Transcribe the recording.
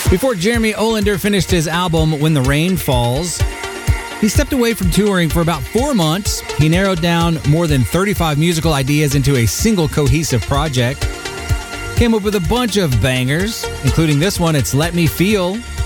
Before Jeremy Olander finished his album When the Rain Falls, he stepped away from touring for about 4 months. He narrowed down more than 35 musical ideas into a single cohesive project. Came up with a bunch of bangers, including this one, it's Let Me Feel.